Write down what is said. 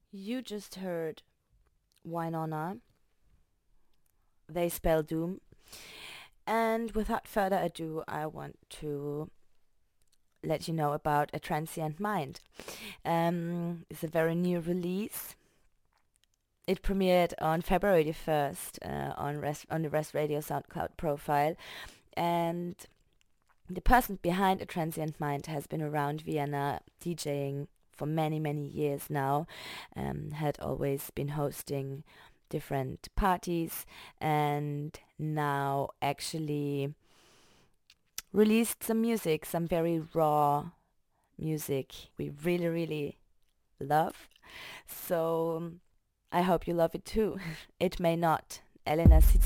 You just heard Wynonna. They spell doom. And without further ado, I want to let you know about A Transient Mind. It's a very new release. It premiered on February the 1st on the Rest Radio SoundCloud profile. And the person behind A Transient Mind has been around Vienna DJing for many, many years now. Had always been hosting different parties and now actually released some music, some very raw music we really, really love. So I hope you love it too. It may not. Elena